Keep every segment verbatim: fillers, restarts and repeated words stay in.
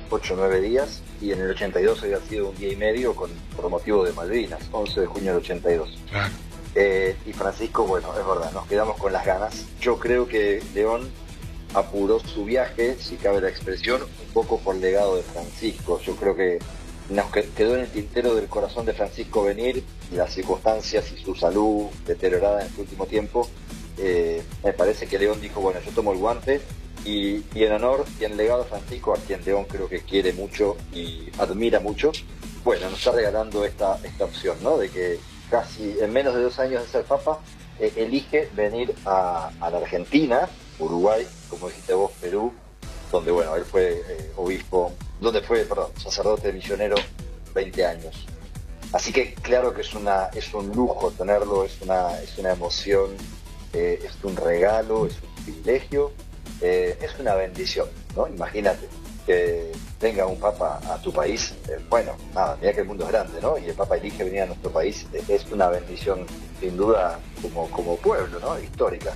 ocho o nueve días, y en el ochenta y dos había sido un día y medio con, por motivo de Malvinas, once de junio del ochenta y dos. Claro. Eh, y Francisco, bueno, es verdad, nos quedamos con las ganas. Yo creo que León apuró su viaje, si cabe la expresión, un poco por legado de Francisco. Yo creo que nos quedó en el tintero del corazón de Francisco venir, y las circunstancias y su salud deteriorada en su último tiempo. Eh, me parece que León dijo, bueno, yo tomo el guante, y, y en honor y en legado a Francisco, a quien León creo que quiere mucho y admira mucho, bueno, nos está regalando esta, esta opción, ¿no? De que casi en menos de dos años de ser papa, eh, elige venir a, a la Argentina, Uruguay, como dijiste vos, Perú, donde, bueno, él fue eh, obispo, donde fue, perdón, sacerdote misionero veinte años. Así que claro que es una es un lujo tenerlo, es una es una emoción, eh, es un regalo, es un privilegio, eh, es una bendición, ¿no? Imagínate que venga un papa a tu país, eh, bueno, nada, mira que el mundo es grande, ¿no? Y el papa elige venir a nuestro país, eh, es una bendición sin duda como, como pueblo, ¿no? Histórica.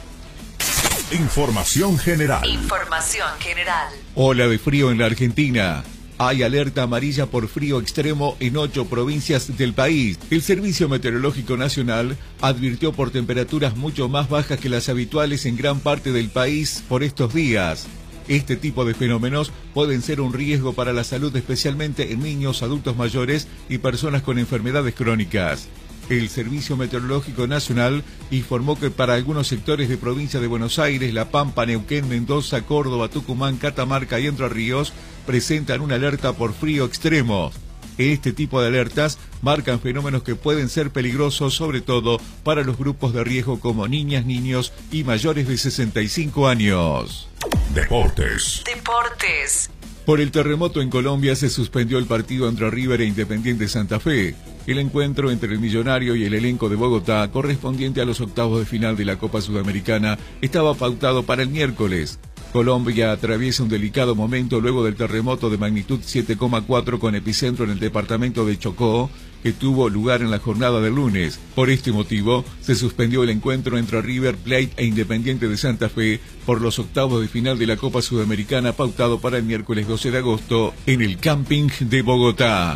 Información general. Información general. Ola de frío en la Argentina. Hay alerta amarilla por frío extremo en ocho provincias del país. El Servicio Meteorológico Nacional advirtió por temperaturas mucho más bajas que las habituales en gran parte del país por estos días. Este tipo de fenómenos pueden ser un riesgo para la salud, especialmente en niños, adultos mayores y personas con enfermedades crónicas. El Servicio Meteorológico Nacional informó que para algunos sectores de provincia de Buenos Aires, La Pampa, Neuquén, Mendoza, Córdoba, Tucumán, Catamarca y Entre Ríos presentan una alerta por frío extremo. Este tipo de alertas marcan fenómenos que pueden ser peligrosos, sobre todo para los grupos de riesgo como niñas, niños y mayores de sesenta y cinco años. Deportes. Deportes. Por el terremoto en Colombia se suspendió el partido entre River e Independiente Santa Fe. El encuentro entre el Millonario y el elenco de Bogotá, correspondiente a los octavos de final de la Copa Sudamericana, estaba pautado para el miércoles. Colombia atraviesa un delicado momento luego del terremoto de magnitud siete coma cuatro con epicentro en el departamento de Chocó, que tuvo lugar en la jornada del lunes. Por este motivo, se suspendió el encuentro entre River Plate e Independiente de Santa Fe por los octavos de final de la Copa Sudamericana, pautado para el miércoles doce de agosto en el Camping de Bogotá.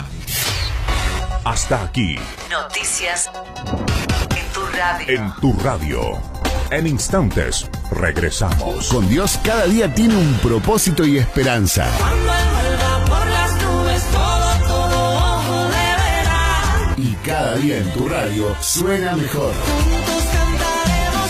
Hasta aquí. Noticias en tu radio. En tu radio. En instantes, regresamos. Con Dios cada día tiene un propósito y esperanza. Cuando Él vuelva por las nubes, todo, todo ojo le verá. Y cada día en tu radio suena mejor. Juntos cantaremos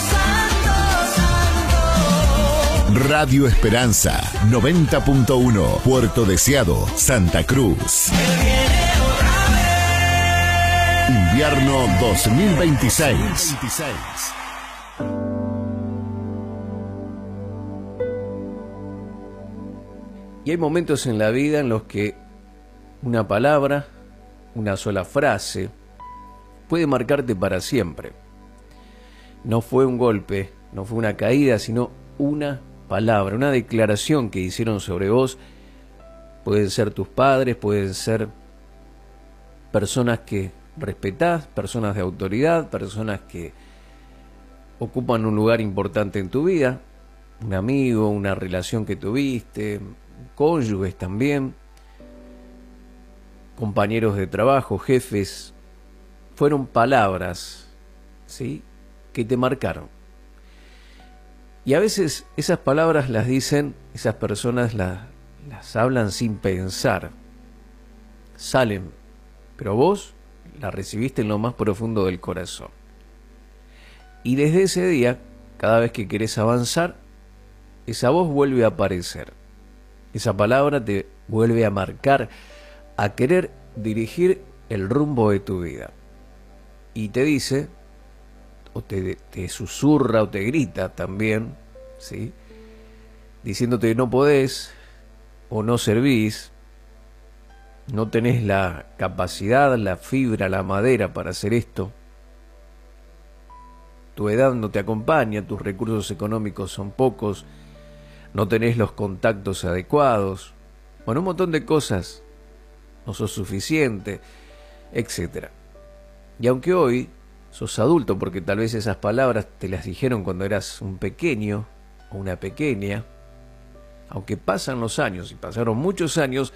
santo, santo. Radio Esperanza, noventa punto uno, Puerto Deseado, Santa Cruz. Él viene otra vez. Invierno dos mil veintiséis. Y hay momentos en la vida en los que una palabra, una sola frase, puede marcarte para siempre. No fue un golpe, no fue una caída, sino una palabra, una declaración que hicieron sobre vos. Pueden ser tus padres, pueden ser personas que respetás, personas de autoridad, personas que ocupan un lugar importante en tu vida, un amigo, una relación que tuviste, cónyuges también, compañeros de trabajo, jefes. Fueron palabras, ¿sí?, que te marcaron. Y a veces esas palabras las dicen, esas personas las, las hablan sin pensar, salen, pero vos las recibiste en lo más profundo del corazón. Y desde ese día, cada vez que querés avanzar, esa voz vuelve a aparecer. Esa palabra te vuelve a marcar, a querer dirigir el rumbo de tu vida. Y te dice, o te, te susurra o te grita también, ¿sí?, diciéndote que no podés o no servís, no tenés la capacidad, la fibra, la madera para hacer esto. Tu edad no te acompaña, tus recursos económicos son pocos, no tenés los contactos adecuados, bueno, un montón de cosas, no sos suficiente, etcétera. Y aunque hoy sos adulto, porque tal vez esas palabras te las dijeron cuando eras un pequeño o una pequeña, aunque pasan los años, y pasaron muchos años,